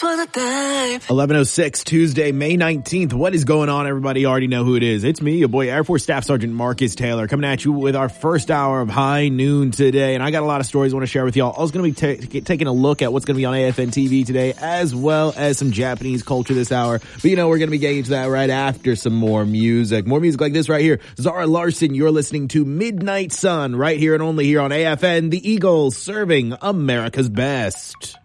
11:06 Tuesday, May 19th. What is going on, everybody? You already know who it is. It's me, your boy, Air Force Staff Sergeant Marcus Taylor, coming at you with our first hour of High Noon today. And I got a lot of stories I want to share with y'all. I was going to be taking a look at what's going to be on AFN TV today, as well as some Japanese culture this hour. But you know, we're going to be getting to that right after some more music. More music like this right here. Zara Larson, you're listening to Midnight Sun right here and only here on AFN, the Eagles serving America's best.